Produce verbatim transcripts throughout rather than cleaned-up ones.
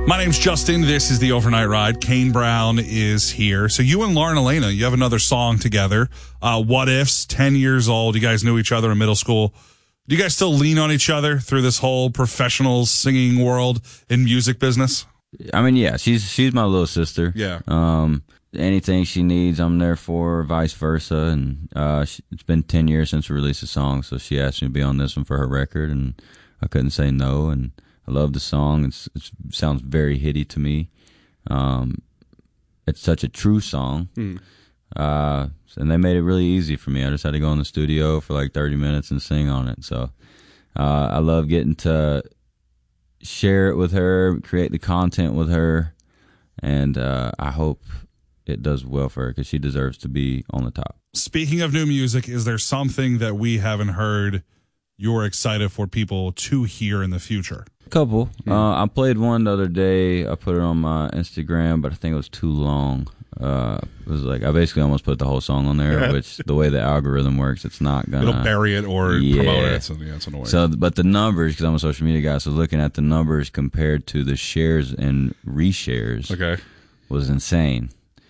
My name's Justin. This is the Overnight Ride. Kane Brown is here. So you and Lauren Elena, you have another song together. Uh, What Ifs, ten years old. You guys knew each other in middle school. Do you guys still lean on each other through this whole professional singing world in music business? I mean, yeah, she's she's my little sister. Yeah. Um, anything she needs, I'm there for her, vice versa. And uh, she, it's been ten years since we released a song, so she asked me to be on this one for her record, and I couldn't say no. And I love the song. It's, it's, it sounds very hitty to me. Um, it's such a true song. Mm. Uh, and they made it really easy for me. I just had to go in the studio for like thirty minutes and sing on it. So uh, I love getting to share it with her, create the content with her, and uh, I hope it does well for her because she deserves to be on the top. Speaking of new music, is there something that we haven't heard you're excited for people to hear in the future? A couple. Hmm. Uh, I played one the other day. I put it on my Instagram, but I think it was too long. Uh, it was like I basically almost put the whole song on there, yeah. Which the way the algorithm works, it's not gonna. It'll bury it or yeah. promote it. So yeah, it's annoying. So, but the numbers, because I'm a social media guy, so looking at the numbers compared to the shares and reshares, okay, was insane.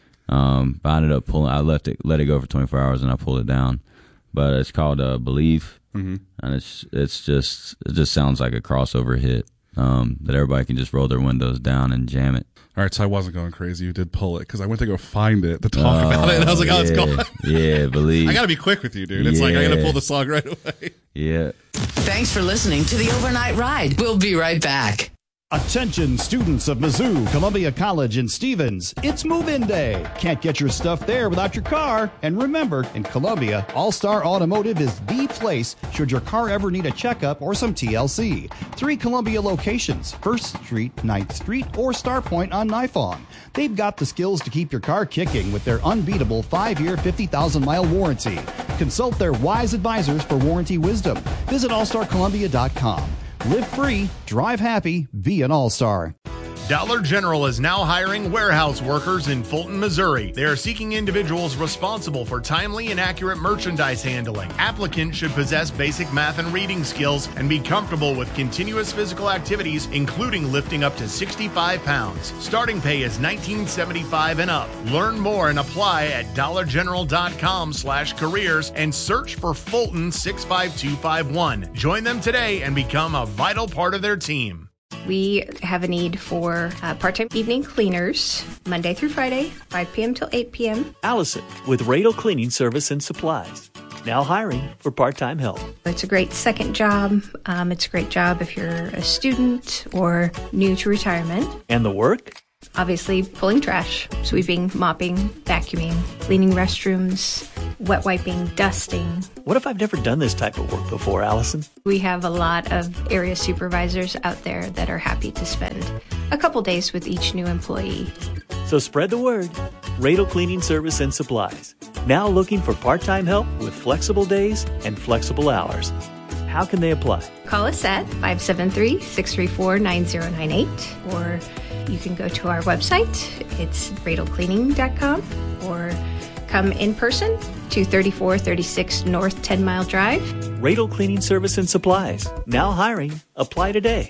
Um, but I ended up pulling. I left it, let it go for twenty-four hours, and I pulled it down. But it's called uh, Believe. Mm-hmm. And it's it's just it just sounds like a crossover hit um, that everybody can just roll their windows down and jam it. All right, so I wasn't going crazy. You did pull it because I went to go find it to talk oh, about it, and I was like, "Oh, yeah, it's gone." Yeah, Believe. I got to be quick with you, dude. It's yeah. like I got to pull the song right away. Yeah. Thanks for listening to the Overnight Ride. We'll be right back. Attention students of Mizzou, Columbia College, and Stevens. It's move-in day. Can't get your stuff there without your car. And remember, in Columbia, All-Star Automotive is the place should your car ever need a checkup or some T L C. Three Columbia locations, first Street, ninth Street, or Star Point on Nifong. They've got the skills to keep your car kicking with their unbeatable five-year, fifty thousand mile warranty. Consult their wise advisors for warranty wisdom. Visit all star columbia dot com. Live free, drive happy, be an all-star. Dollar General is now hiring warehouse workers in Fulton, Missouri. They are seeking individuals responsible for timely and accurate merchandise handling. Applicants should possess basic math and reading skills and be comfortable with continuous physical activities, including lifting up to sixty-five pounds. Starting pay is nineteen seventy-five and up. Learn more and apply at dollar general dot com slash careers and search for Fulton six five two five one. Join them today and become a vital part of their team. We have a need for uh, part-time evening cleaners, Monday through Friday, five p.m. till eight p.m. Allison with Radel Cleaning Service and Supplies. Now hiring for part-time help. It's a great second job. Um, it's a great job if you're a student or new to retirement. And the work? Obviously, pulling trash, sweeping, mopping, vacuuming, cleaning restrooms, wet wiping, dusting. What if I've never done this type of work before, Allison? We have a lot of area supervisors out there that are happy to spend a couple days with each new employee. So spread the word. Radel Cleaning Service and Supplies. Now looking for part-time help with flexible days and flexible hours. How can they apply? Call us at five seven three, six three four, nine zero nine eight, or you can go to our website. It's radel cleaning dot com, or come in person to thirty-four thirty-six North ten Mile Drive. Radel Cleaning Service and Supplies. Now hiring. Apply today.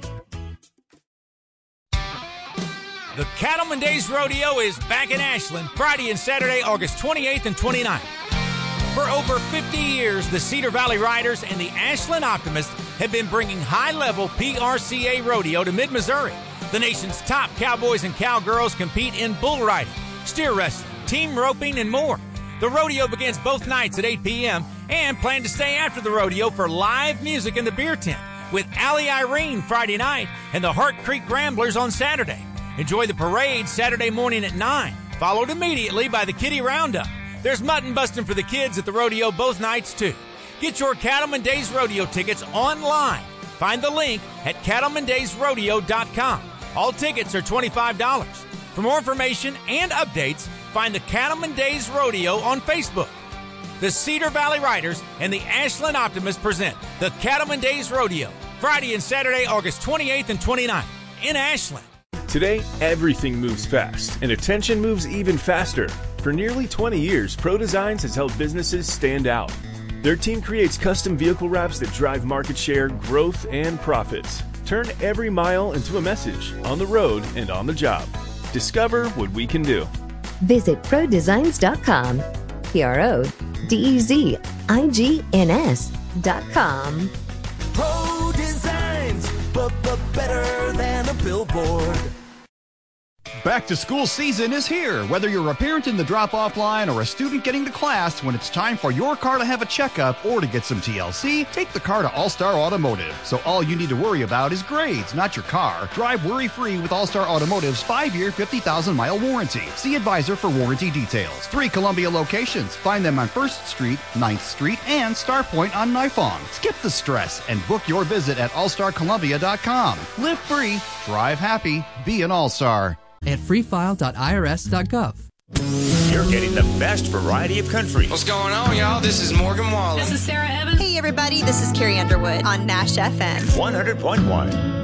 The Cattleman Days Rodeo is back in Ashland Friday and Saturday, August twenty-eighth and twenty-ninth. For over fifty years, the Cedar Valley Riders and the Ashland Optimists have been bringing high-level P R C A rodeo to mid-Missouri. The nation's top cowboys and cowgirls compete in bull riding, steer wrestling, team roping, and more. The rodeo begins both nights at eight p.m. and plan to stay after the rodeo for live music in the beer tent with Allie Irene Friday night and the Hart Creek Ramblers on Saturday. Enjoy the parade Saturday morning at nine, followed immediately by the Kitty Roundup. There's mutton busting for the kids at the rodeo both nights, too. Get your Cattleman Days Rodeo tickets online. Find the link at cattleman days rodeo dot com. All tickets are twenty-five dollars. For more information and updates, find the Cattleman Days Rodeo on Facebook. The Cedar Valley Riders and the Ashland Optimists present the Cattleman Days Rodeo, Friday and Saturday, August twenty-eighth and twenty-ninth in Ashland. Today, everything moves fast, and attention moves even faster. For nearly twenty years, Pro Designs has helped businesses stand out. Their team creates custom vehicle wraps that drive market share, growth, and profits. Turn every mile into a message on the road and on the job. Discover what we can do. Visit pro designs dot com. P R O D E Z I G N S dot com. Pro Designs, but better than a billboard. Back to school season is here. Whether you're a parent in the drop-off line or a student getting to class, when it's time for your car to have a checkup or to get some T L C, take the car to All-Star Automotive. So all you need to worry about is grades, not your car. Drive worry-free with All-Star Automotive's five-year, fifty thousand mile warranty. See advisor for warranty details. Three Columbia locations. Find them on first Street, ninth Street, and Star Point on Nifong. Skip the stress and book your visit at all star columbia dot com. Live free, drive happy, be an All-Star. At free file dot I R S dot gov. You're getting the best variety of country. What's going on, y'all? This is Morgan Wallen. This is Sarah Evans. Hey, everybody. This is Carrie Underwood on Nash F M. one hundred point one.